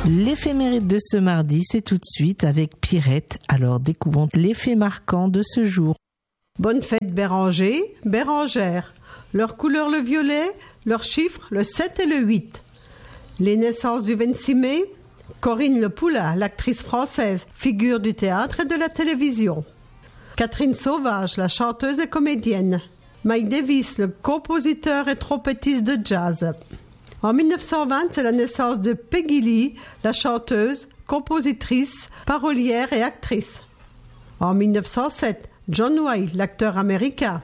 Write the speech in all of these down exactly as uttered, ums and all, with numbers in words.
L'éphéméride de ce mardi, c'est tout de suite avec Pierrette. Alors découvrons les faits marquants de ce jour. Bonne fête Béranger, Bérangère. Leur couleur le violet, leur chiffre le sept et le huit. Les naissances du vingt-six mai, Corinne Le Poula, l'actrice française, figure du théâtre et de la télévision. Catherine Sauvage, la chanteuse et comédienne. Mike Davis, le compositeur et trompettiste de jazz. En mille neuf cent vingt, c'est la naissance de Peggy Lee, la chanteuse, compositrice, parolière et actrice. En mille neuf cent sept, John Wayne, l'acteur américain.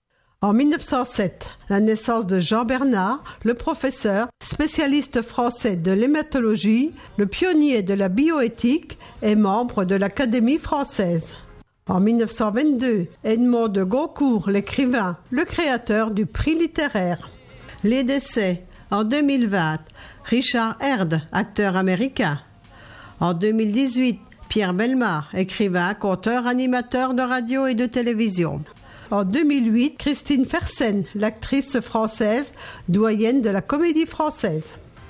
En mille neuf cent sept, la naissance de Jean Bernard, le professeur, spécialiste français de l'hématologie, le pionnier de la bioéthique et membre de l'Académie française. En mille neuf cent vingt-deux, Edmond de Goncourt, l'écrivain, le créateur du prix littéraire. Les décès. En deux mille vingt, Richard Herd, acteur américain. En deux mille dix-huit, Pierre Bellemare, écrivain, conteur, animateur de radio et de télévision. En deux mille huit, Christine Fersen, l'actrice française, doyenne de la comédie française.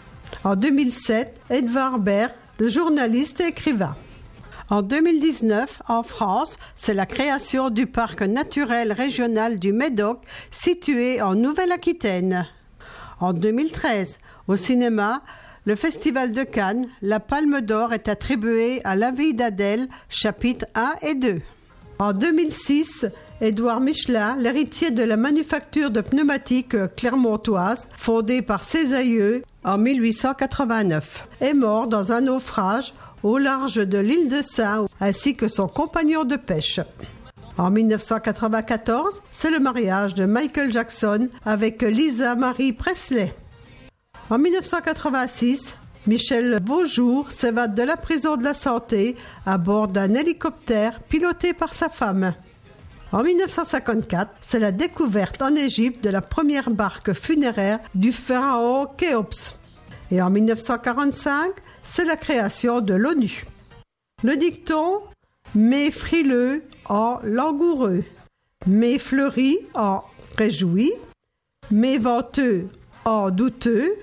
En deux mille sept, Edvard Baird, le journaliste et écrivain. En deux mille dix-neuf, en France, c'est la création du parc naturel régional du Médoc, situé en Nouvelle-Aquitaine. En deux mille treize, au cinéma, le Festival de Cannes, la Palme d'Or est attribuée à La vie d'Adèle, chapitres un et deux. En deux mille six, Édouard Michelin, l'héritier de la manufacture de pneumatiques clermontoise, fondée par ses aïeux en mille huit cent quatre-vingt-neuf, est mort dans un naufrage au large de l'île de Sein, ainsi que son compagnon de pêche. En mille neuf cent quatre-vingt-quatorze, c'est le mariage de Michael Jackson avec Lisa Marie Presley. En mille neuf cent quatre-vingt-six, Michel Beaujour s'évade de la prison de la Santé à bord d'un hélicoptère piloté par sa femme. En mille neuf cent cinquante-quatre, c'est la découverte en Égypte de la première barque funéraire du pharaon Khéops. Et en mille neuf cent quarante-cinq, c'est la création de l'ONU. Le dicton « mais frileux en langoureux, mais fleuri en réjoui, mais venteux en douteux ».